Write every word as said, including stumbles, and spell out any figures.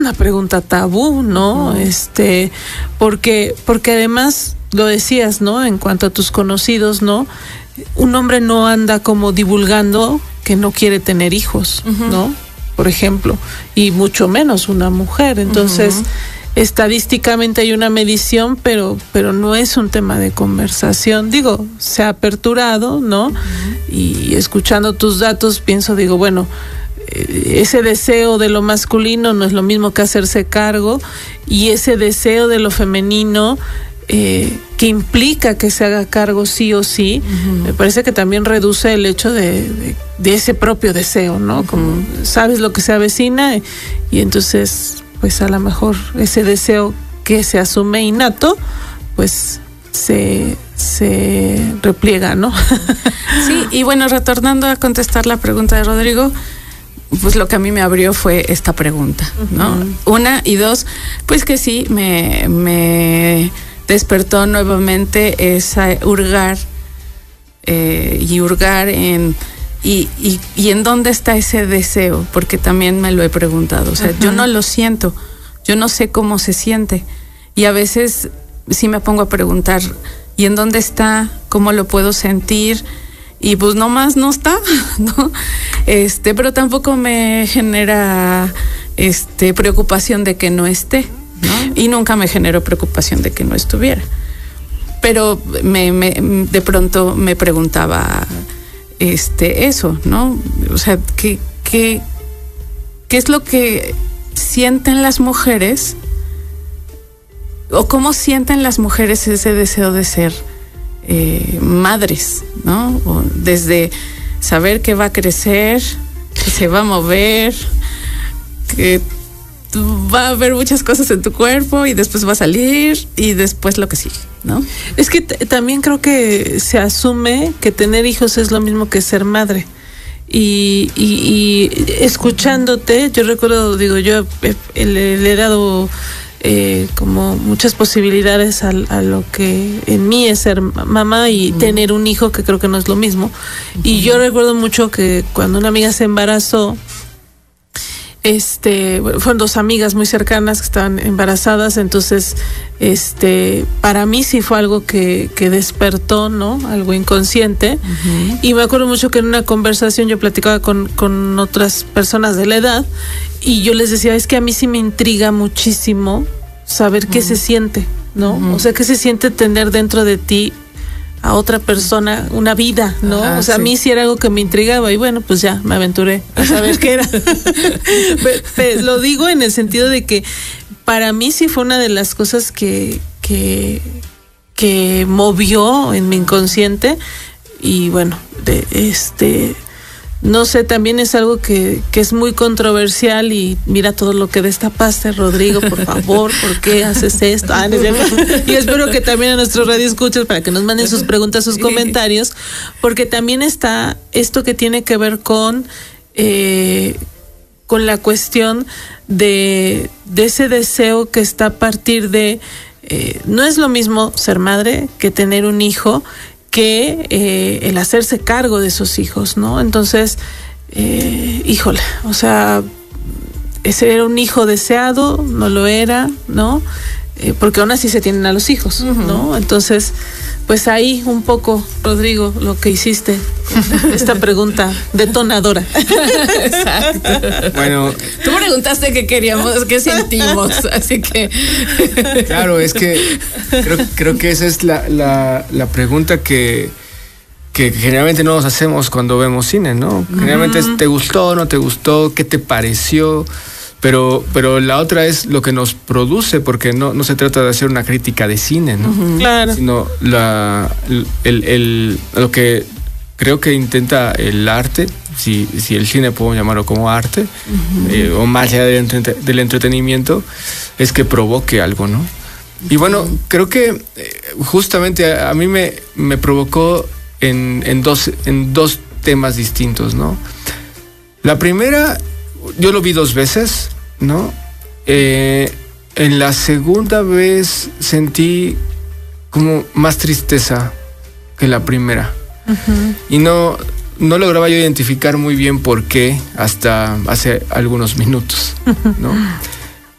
una pregunta tabú, ¿no? Uh-huh. Este, porque, porque además lo decías, ¿no? En cuanto a tus conocidos, ¿no? Un hombre no anda como divulgando que no quiere tener hijos, uh-huh. ¿no? Por ejemplo, y mucho menos una mujer. Entonces, uh-huh. estadísticamente hay una medición, pero, pero no es un tema de conversación. Digo, se ha aperturado, ¿no? Uh-huh. Y escuchando tus datos, pienso, digo, bueno, ese deseo de lo masculino no es lo mismo que hacerse cargo, y ese deseo de lo femenino eh, que implica que se haga cargo sí o sí, uh-huh. me parece que también reduce el hecho de, de, de ese propio deseo, ¿no? Uh-huh. Como sabes lo que se avecina, y, y entonces pues a lo mejor ese deseo que se asume innato pues se, se repliega, ¿no? Sí, y bueno, retornando a contestar la pregunta de Rodrigo, pues lo que a mí me abrió fue esta pregunta, ¿no? Uh-huh. Una, y dos, pues que sí, me, me despertó nuevamente esa hurgar, eh, y hurgar en, y, y, y en dónde está ese deseo, porque también me lo he preguntado, o sea, uh-huh. yo no lo siento, yo no sé cómo se siente, y a veces sí me pongo a preguntar, ¿y en dónde está? ¿Cómo lo puedo sentir? Y pues nomás no está, ¿no? Este, pero tampoco me genera este preocupación de que no esté, ¿no? Y nunca me generó preocupación de que no estuviera. Pero me, me de pronto me preguntaba este eso, ¿no? O sea, ¿qué, qué, qué es lo que sienten las mujeres? ¿O cómo sienten las mujeres ese deseo de ser Eh, madres, ¿no? O desde saber que va a crecer, que se va a mover, que va a haber muchas cosas en tu cuerpo y después va a salir y después lo que sigue, ¿no? Es que t- también creo que se asume que tener hijos es lo mismo que ser madre. Y, y, y escuchándote, yo recuerdo, digo, yo he, le, le he dado Eh, como muchas posibilidades a, a lo que en mí es ser mamá y uh-huh. tener un hijo, que creo que no es lo mismo. Uh-huh. Y yo recuerdo mucho que cuando una amiga se embarazó, este, fueron dos amigas muy cercanas que estaban embarazadas, entonces, este, para mí sí fue algo que, que despertó, ¿no? Algo inconsciente. Uh-huh. Y me acuerdo mucho que en una conversación yo platicaba con, con otras personas de la edad, y yo les decía, es que a mí sí me intriga muchísimo saber uh-huh. qué se siente, ¿no? Uh-huh. O sea, qué se siente tener dentro de ti a otra persona, una vida, ¿no? Ajá, o sea, sí. A mí sí era algo que me intrigaba, y bueno, pues ya me aventuré a saber qué era. Pero, pero lo digo en el sentido de que para mí sí fue una de las cosas que, que, que movió en mi inconsciente, y bueno, de este... No sé, también es algo que, que es muy controversial, y mira todo lo que destapaste, Rodrigo, por favor, ¿por qué haces esto? Ah, no, y espero que también a nuestros radioescuchas, para que nos manden sus preguntas, sus comentarios, porque también está esto que tiene que ver con, eh, con la cuestión de, de ese deseo que está a partir de, eh, no es lo mismo ser madre que tener un hijo, que eh, el hacerse cargo de esos hijos, ¿no? Entonces, eh, híjole, o sea, ese era un hijo deseado, no lo era, ¿no? Eh, porque aún así se tienen a los hijos, uh-huh. ¿no? Entonces, pues ahí un poco, Rodrigo, lo que hiciste, esta pregunta detonadora. Exacto. Bueno, tú preguntaste qué queríamos, qué sentimos, así que... Claro, es que creo, creo que esa es la, la, la pregunta que, que generalmente no nos hacemos cuando vemos cine, ¿no? Generalmente es, ¿te gustó, no te gustó? ¿Qué te pareció? Pero, pero la otra es lo que nos produce, porque no, no se trata de hacer una crítica de cine, ¿no? Uh-huh. Claro. Sino la, el, el, lo que creo que intenta el arte, si, si el cine podemos llamarlo como arte, uh-huh. eh, o más allá del, entre, del entretenimiento, es que provoque algo, ¿no? Y bueno, creo que justamente a, a mí me, me provocó en, en, dos, en dos temas distintos, ¿no? La primera, yo lo vi dos veces, ¿no? Eh, en la segunda vez sentí como más tristeza que la primera. Uh-huh. Y no, no lograba yo identificar muy bien por qué hasta hace algunos minutos, ¿no?